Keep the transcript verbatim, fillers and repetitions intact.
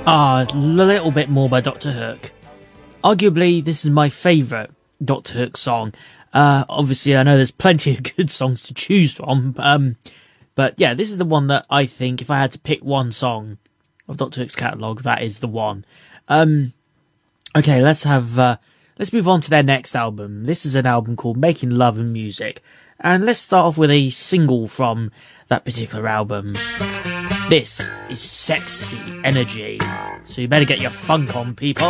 Ah, a little bit more by Doctor Hook. Arguably, this is my favourite Doctor Hook song. Uh, obviously, I know there's plenty of good songs to choose from, um, but yeah, this is the one that I think, if I had to pick one song of Doctor Hook's catalogue, that is the one. Um, okay, let's have, uh, let's move on to their next album. This is an album called Making Love and Music, and let's start off with a single from that particular album. This is Sexy Energy, so you better get your funk on, people.